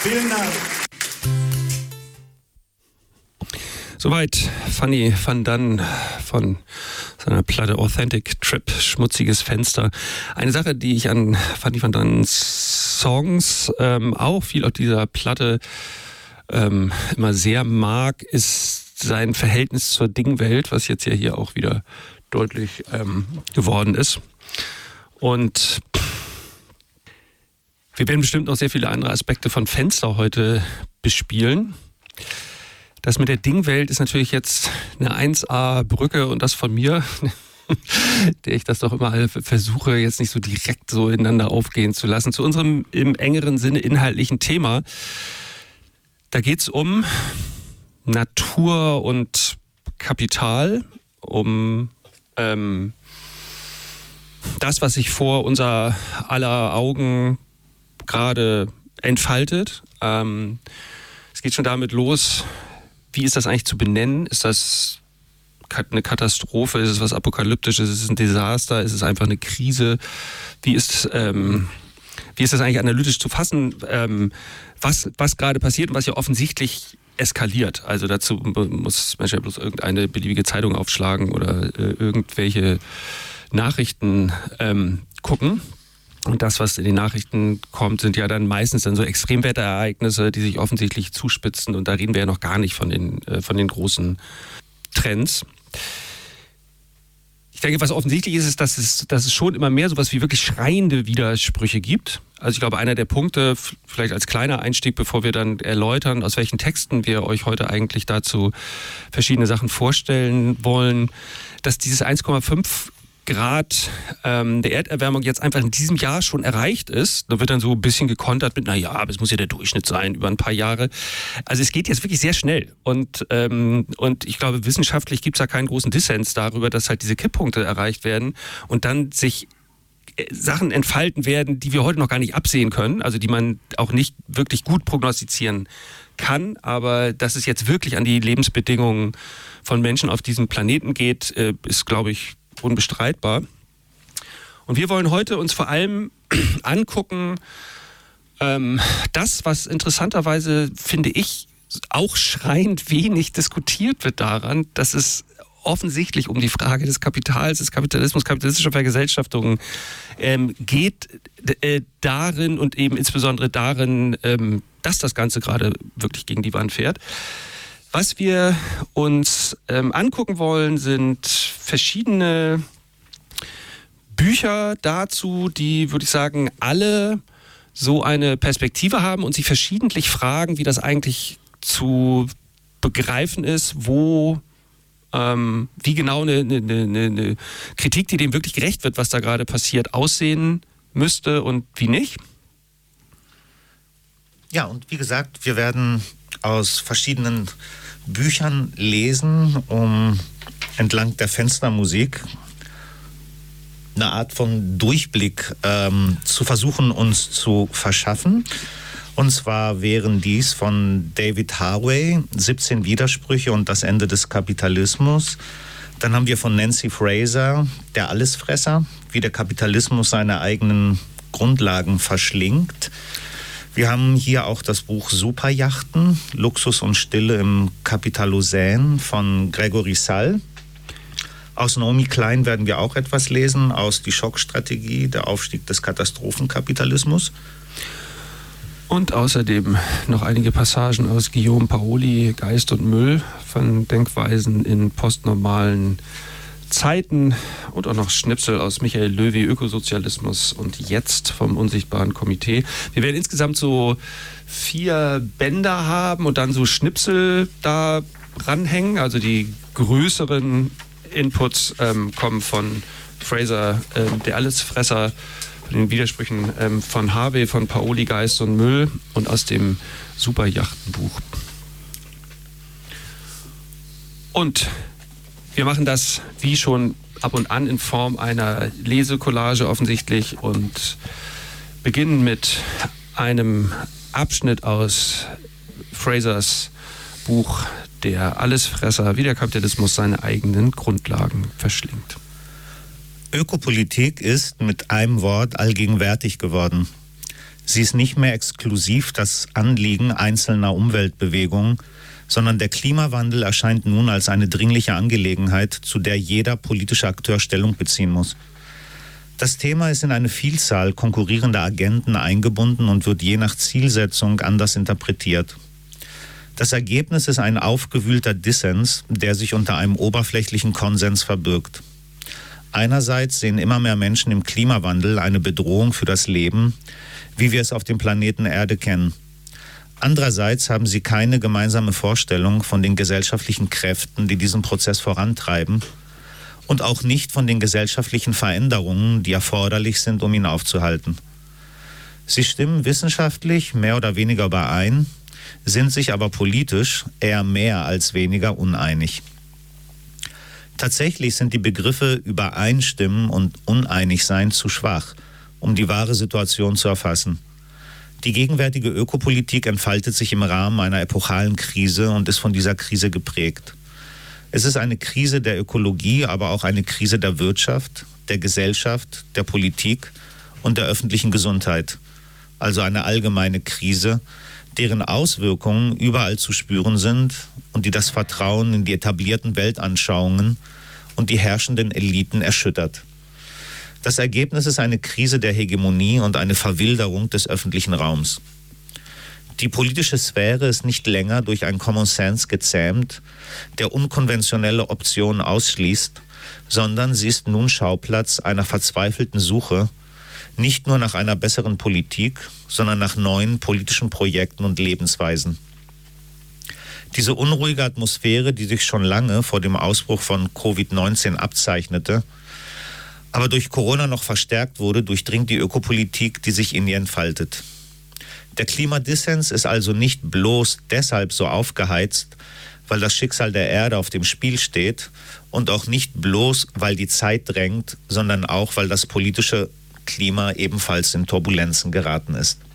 Vielen Dank. Soweit Fanny van Dan von seiner Platte Authentic Trip, Schmutziges Fenster. Eine Sache, die ich an Fanny van Dans Songs auch viel auf dieser Platte immer sehr mag, ist sein Verhältnis zur Dingwelt, was jetzt ja hier auch wieder deutlich geworden ist. Und wir werden bestimmt noch sehr viele andere Aspekte von Fenster heute bespielen. Das mit der Dingwelt ist natürlich jetzt eine 1A-Brücke und das von mir, der ich das doch immer versuche, jetzt nicht so direkt so ineinander aufgehen zu lassen, zu unserem im engeren Sinne inhaltlichen Thema. Da geht es um Natur und Kapital, um das, was sich vor unser aller Augen gerade entfaltet. Es geht schon damit los, wie ist das eigentlich zu benennen? Ist das eine Katastrophe? Ist es was Apokalyptisches? Ist es ein Desaster? Ist es einfach eine Krise? Wie ist das eigentlich analytisch zu fassen, was gerade passiert und was ja offensichtlich eskaliert? Also dazu muss man ja bloß irgendeine beliebige Zeitung aufschlagen oder irgendwelche Nachrichten gucken. Und das, was in den Nachrichten kommt, sind ja dann meistens dann so Extremwetterereignisse, die sich offensichtlich zuspitzen. Und da reden wir ja noch gar nicht von den großen Trends. Ich denke, was offensichtlich ist, dass es schon immer mehr sowas wie wirklich schreiende Widersprüche gibt. Also ich glaube, einer der Punkte, vielleicht als kleiner Einstieg, bevor wir dann erläutern, aus welchen Texten wir euch heute eigentlich dazu verschiedene Sachen vorstellen wollen, dass dieses 1,5 Grad der Erderwärmung jetzt einfach in diesem Jahr schon erreicht ist. Da wird dann so ein bisschen gekontert mit, naja, aber es muss ja der Durchschnitt sein über ein paar Jahre. Also es geht jetzt wirklich sehr schnell. Und ich glaube, wissenschaftlich gibt es da keinen großen Dissens darüber, dass halt diese Kipppunkte erreicht werden und dann sich Sachen entfalten werden, die wir heute noch gar nicht absehen können, also die man auch nicht wirklich gut prognostizieren kann. Aber dass es jetzt wirklich an die Lebensbedingungen von Menschen auf diesem Planeten geht, ist, glaube ich, unbestreitbar. Und wir wollen heute uns vor allem angucken, das, was interessanterweise, finde ich, auch schreiend wenig diskutiert wird daran, dass es offensichtlich um die Frage des Kapitals, des Kapitalismus, kapitalistischer Vergesellschaftung geht, darin und eben insbesondere darin, dass das Ganze gerade wirklich gegen die Wand fährt. Was wir uns angucken wollen, sind verschiedene Bücher dazu, die, würde ich sagen, alle so eine Perspektive haben und sich verschiedentlich fragen, wie das eigentlich zu begreifen ist, wie genau eine Kritik, die dem wirklich gerecht wird, was da gerade passiert, aussehen müsste und wie nicht. Ja, und wie gesagt, wir werden aus verschiedenen Büchern lesen, um entlang der Fenstermusik eine Art von Durchblick zu versuchen, uns zu verschaffen. Und zwar wären dies von David Harvey, 17 Widersprüche und das Ende des Kapitalismus. Dann haben wir von Nancy Fraser, Der Allesfresser, wie der Kapitalismus seine eigenen Grundlagen verschlingt. Wir haben hier auch das Buch Superjachten, Luxus und Stille im Kapitalozän von Gregory Sall. Aus Naomi Klein werden wir auch etwas lesen, aus Die Schockstrategie, der Aufstieg des Katastrophenkapitalismus. Und außerdem noch einige Passagen aus Guillaume Paoli, Geist und Müll, von Denkweisen in postnormalen Zeiten und auch noch Schnipsel aus Michael Löwy, Ökosozialismus und Jetzt vom Unsichtbaren Komitee. Wir werden insgesamt so 4 Bänder haben und dann so Schnipsel da ranhängen. Also die größeren Inputs kommen von Fraser, Der Allesfresser, von den Widersprüchen von Harvey, von Paoli, Geist und Müll und aus dem Superjachtenbuch. Und wir machen das wie schon ab und an in Form einer Lesecollage offensichtlich und beginnen mit einem Abschnitt aus Frasers Buch Der Allesfresser, wie der Kapitalismus seine eigenen Grundlagen verschlingt. Ökopolitik ist mit einem Wort allgegenwärtig geworden. Sie ist nicht mehr exklusiv das Anliegen einzelner Umweltbewegungen, sondern der Klimawandel erscheint nun als eine dringliche Angelegenheit, zu der jeder politische Akteur Stellung beziehen muss. Das Thema ist in eine Vielzahl konkurrierender Agenden eingebunden und wird je nach Zielsetzung anders interpretiert. Das Ergebnis ist ein aufgewühlter Dissens, der sich unter einem oberflächlichen Konsens verbirgt. Einerseits sehen immer mehr Menschen im Klimawandel eine Bedrohung für das Leben, wie wir es auf dem Planeten Erde kennen. Andererseits haben sie keine gemeinsame Vorstellung von den gesellschaftlichen Kräften, die diesen Prozess vorantreiben, und auch nicht von den gesellschaftlichen Veränderungen, die erforderlich sind, um ihn aufzuhalten. Sie stimmen wissenschaftlich mehr oder weniger überein, sind sich aber politisch eher mehr als weniger uneinig. Tatsächlich sind die Begriffe Übereinstimmen und Uneinigsein zu schwach, um die wahre Situation zu erfassen. Die gegenwärtige Ökopolitik entfaltet sich im Rahmen einer epochalen Krise und ist von dieser Krise geprägt. Es ist eine Krise der Ökologie, aber auch eine Krise der Wirtschaft, der Gesellschaft, der Politik und der öffentlichen Gesundheit. Also eine allgemeine Krise, deren Auswirkungen überall zu spüren sind und die das Vertrauen in die etablierten Weltanschauungen und die herrschenden Eliten erschüttert. Das Ergebnis ist eine Krise der Hegemonie und eine Verwilderung des öffentlichen Raums. Die politische Sphäre ist nicht länger durch einen Common Sense gezähmt, der unkonventionelle Optionen ausschließt, sondern sie ist nun Schauplatz einer verzweifelten Suche, nicht nur nach einer besseren Politik, sondern nach neuen politischen Projekten und Lebensweisen. Diese unruhige Atmosphäre, die sich schon lange vor dem Ausbruch von Covid-19 abzeichnete, aber durch Corona noch verstärkt wurde, durchdringt die Ökopolitik, die sich in ihr entfaltet. Der Klimadissens ist also nicht bloß deshalb so aufgeheizt, weil das Schicksal der Erde auf dem Spiel steht und auch nicht bloß, weil die Zeit drängt, sondern auch, weil das politische Klima ebenfalls in Turbulenzen geraten ist.